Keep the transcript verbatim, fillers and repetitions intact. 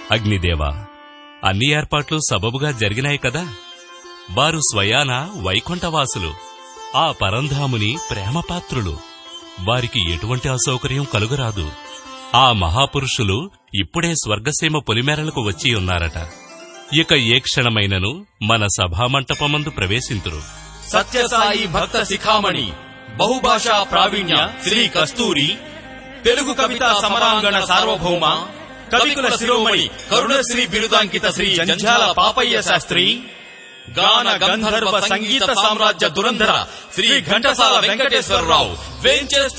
అగ్నిదేవా, అన్ని ఏర్పాట్లు సబబుగా జరిగినాయి కదా. వారు స్వయాన వైకుంఠవాసులు, ఆ పరంధాముని ప్రేమపాత్రులు. వారికి ఎటువంటి అసౌకర్యం కలుగరాదు. ఆ మహాపురుషులు ఇప్పుడే స్వర్గసీమ పొలిమేరలకు వచ్చియున్నారట. ఇక ఏ క్షణమైనను మన సభామంటపమందు ప్రవేశింతురు. సత్యసాయి భక్త శిఖామణి, బహుభాషా ప్రావీణ్య శ్రీ కస్తూరి, తెలుగు కవితా సమరాంగణ సార్వభౌమ, కవికుల శిరోమణి కరుణశ్రీ బిరుదాంకిత శ్రీ జంఝాల పాపయ్య శాస్త్రి, గాన గంధర్వ సంగీత సామ్రాజ్య దురంధర శ్రీ ఘంటసాల వెంకటేశ్వరరావు వేంచేస్తూ